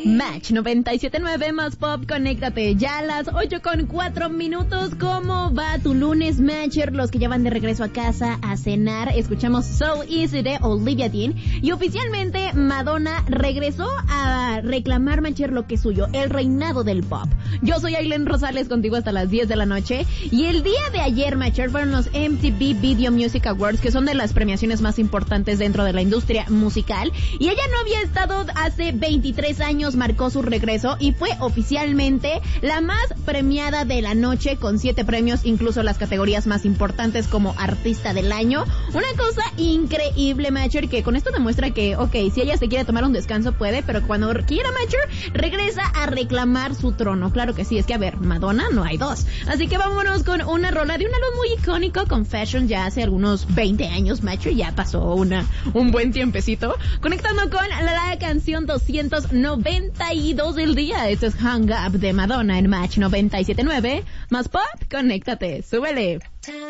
Match 97.9 más pop, conéctate ya a las 8:04. ¿Cómo va tu lunes, Matcher? Los que ya van de regreso a casa a cenar, escuchamos So Easy de Olivia Dean. Y oficialmente Madonna regresó a reclamar, Matcher, lo que es suyo, el reinado del pop. Yo soy Aileen Rosales, contigo hasta las 10 de la noche. Y el día de ayer, Matcher, fueron los MTV Video Music Awards, que son de las premiaciones más importantes dentro de la industria musical. Y ella no había estado hace 23 años, marcó su regreso y fue oficialmente la más premiada de la noche con 7 premios, incluso las categorías más importantes como Artista del Año. Una cosa increíble, Matcher, que con esto demuestra que, si ella se quiere tomar un descanso puede, pero cuando quiera, Matcher, regresa a reclamar su trono. Claro que sí, es que a ver, Madonna no hay dos. Así que vámonos con una rola de un álbum muy icónico, Confession, ya hace algunos 20 años, Matcher, ya pasó un buen tiempecito, conectando con la canción 292 del día. Esto es Hang Up de Madonna en Match 97.9. Más pop, conéctate, súbele.